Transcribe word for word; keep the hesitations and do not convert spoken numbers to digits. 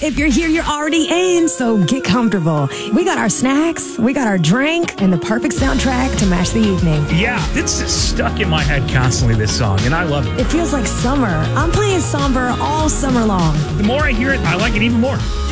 If you're here, you're already in, so get comfortable. We got our snacks, we got our drink, and the perfect soundtrack to match the evening. Yeah, this is stuck in my head constantly, this song, and I love it. It feels like summer. I'm playing Somber all summer long. The more I hear it, I like it even more.